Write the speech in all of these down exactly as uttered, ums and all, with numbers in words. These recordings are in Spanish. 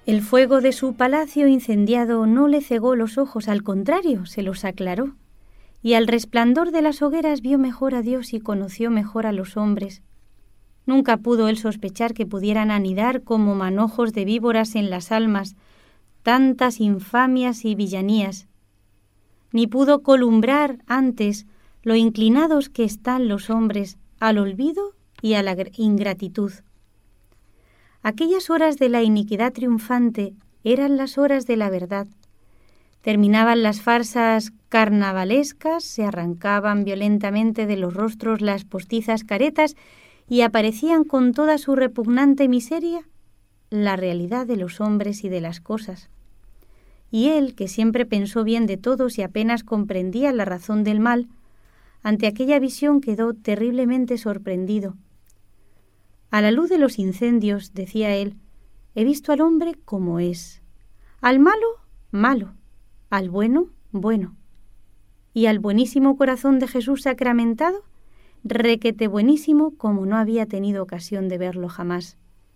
El fuego de su palacio incendiado no le cegó los ojos, al contrario, se los aclaró, y al resplandor de las hogueras vio mejor a Dios y conoció mejor a los hombres. Nunca pudo él sospechar que pudieran anidar como manojos de víboras en las almas tantas infamias y villanías, ni pudo columbrar antes lo inclinados que están los hombres al olvido y a la ingratitud. Aquellas horas de la iniquidad triunfante eran las horas de la verdad. Terminaban las farsas carnavalescas, se arrancaban violentamente de los rostros las postizas caretas y aparecían con toda su repugnante miseria la realidad de los hombres y de las cosas. Y él, que siempre pensó bien de todos y apenas comprendía la razón del mal, ante aquella visión quedó terriblemente sorprendido. A la luz de los incendios, decía él, he visto al hombre como es, al malo, malo, al bueno, bueno, y al buenísimo corazón de Jesús sacramentado, requete buenísimo como no había tenido ocasión de verlo jamás.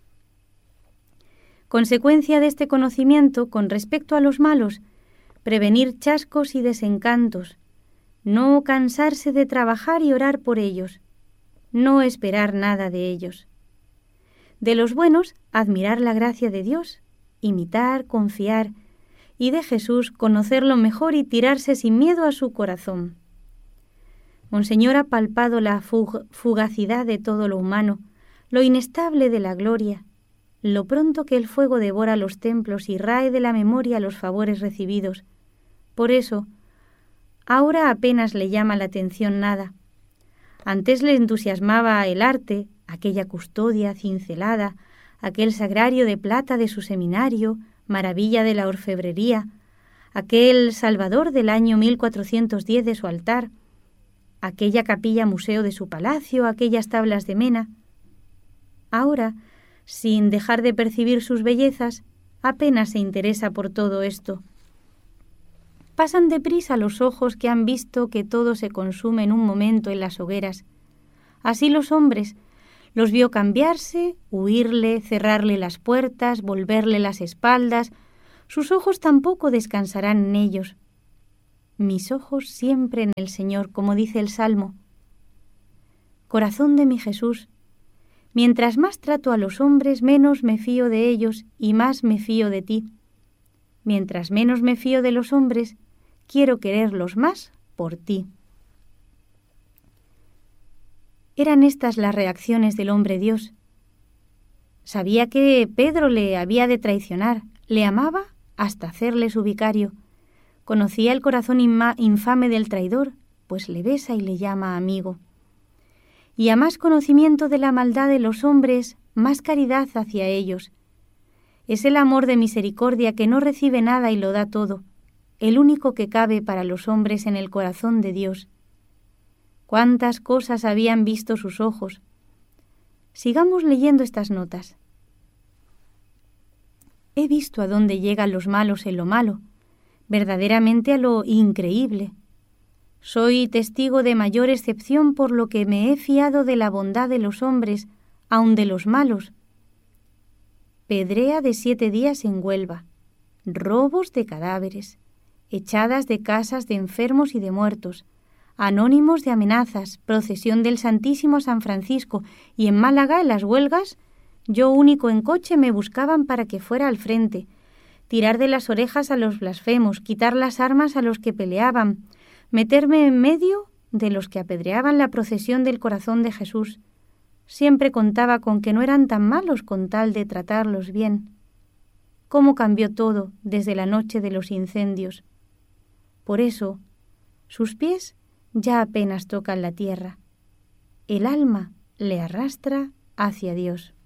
Consecuencia de este conocimiento con respecto a los malos, prevenir chascos y desencantos, no cansarse de trabajar y orar por ellos, no esperar nada de ellos. De los buenos, admirar la gracia de Dios, imitar, confiar, y de Jesús conocerlo mejor y tirarse sin miedo a su corazón. Monseñor ha palpado la fug- fugacidad de todo lo humano, lo inestable de la gloria, lo pronto que el fuego devora los templos y rae de la memoria los favores recibidos. Por eso, ahora apenas le llama la atención nada. Antes le entusiasmaba el arte, aquella custodia cincelada, aquel sagrario de plata de su seminario, maravilla de la orfebrería, aquel Salvador del año mil cuatrocientos diez de su altar, aquella capilla museo de su palacio, aquellas tablas de mena. Ahora, sin dejar de percibir sus bellezas, apenas se interesa por todo esto. Pasan deprisa los ojos que han visto que todo se consume en un momento en las hogueras. Así los hombres los vio cambiarse, huirle, cerrarle las puertas, volverle las espaldas. Sus ojos tampoco descansarán en ellos. Mis ojos siempre en el Señor, como dice el Salmo. Corazón de mi Jesús, mientras más trato a los hombres, menos me fío de ellos y más me fío de ti. Mientras menos me fío de los hombres, quiero quererlos más por ti. Eran estas las reacciones del hombre Dios. Sabía que Pedro le había de traicionar, le amaba hasta hacerle su vicario. Conocía el corazón inma- infame del traidor, pues le besa y le llama amigo. Y a más conocimiento de la maldad de los hombres, más caridad hacia ellos. Es el amor de misericordia que no recibe nada y lo da todo, el único que cabe para los hombres en el corazón de Dios. Cuántas cosas habían visto sus ojos. Sigamos leyendo estas notas. He visto a dónde llegan los malos en lo malo, verdaderamente a lo increíble. Soy testigo de mayor excepción por lo que me he fiado de la bondad de los hombres, aun de los malos. Pedrea de siete días en Huelva, robos de cadáveres, echadas de casas de enfermos y de muertos, anónimos de amenazas, procesión del Santísimo a San Francisco, y en Málaga, en las huelgas, yo único en coche me buscaban para que fuera al frente, tirar de las orejas a los blasfemos, quitar las armas a los que peleaban, meterme en medio de los que apedreaban la procesión del corazón de Jesús. Siempre contaba con que no eran tan malos con tal de tratarlos bien. ¿Cómo cambió todo desde la noche de los incendios? Por eso, sus pies ya apenas tocan la tierra. El alma le arrastra hacia Dios.